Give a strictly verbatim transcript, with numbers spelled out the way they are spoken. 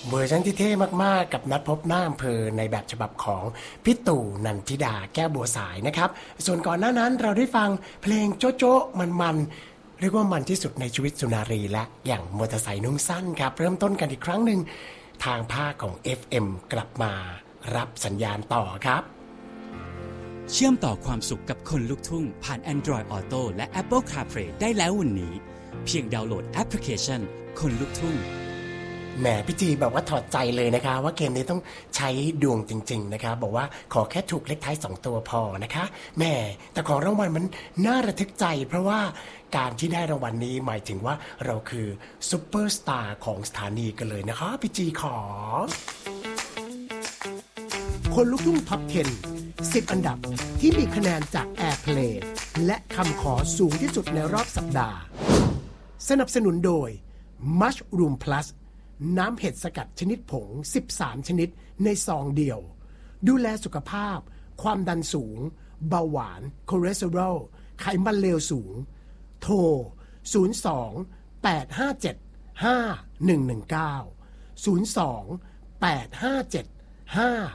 เวอร์ชันที่เท่มากๆกับนัดพบหน้าอำเภอในแบบฉบับของพี่ตู่นันทิดาแก้วบัวสายนะครับส่วนก่อนหน้านั้นเราได้ฟังเพลงโจ๊ะโจ๊ะมันๆเรียกว่ามันที่สุดในชีวิตสุนารีและอย่างมอเตอร์ไซค์นุ่งสั้นครับเริ่มต้นกันอีกครั้งหนึ่งทางภาคของ เอฟ เอ็ม กลับมารับสัญญาณต่อครับเชื่อมต่อความสุขกับคนลูกทุ่งผ่าน Android Auto และ Apple CarPlay ได้แล้ววันนี้เพียงดาวน์โหลดแอปพลิเคชันคนลูกทุ่งแหมพี่จีบอกว่าถอดใจเลยนะคะว่าเกมนี้ต้องใช้ดวงจริงๆนะคะบอกว่าขอแค่ถูกเลขท้ายสองตัวพอนะคะแหมแต่ของรางวัลมันน่าระทึกใจเพราะว่าการที่ได้รางวัลนี้หมายถึงว่าเราคือซุปเปอร์สตาร์ของสถานีกันเลยนะคะพี่จีขอคนลูกทุ่งท็อปสิบ สิบอันดับที่มีคะแนนจาก Airplay และคำขอสูงที่สุดในรอบสัปดาห์สนับสนุนโดย Mushroom Plus น้ำเห็ดสกัดชนิดผงสิบสามชนิดในซองเดียวดูแลสุขภาพความดันสูงเบาหวานคอเลสเตอรอลไขมันเลวสูงโทรศูนย์ สอง แปด ห้า เจ็ด ห้า หนึ่ง หนึ่ง เก้า ศูนย์ สอง แปด ห้า เจ็ด ห้า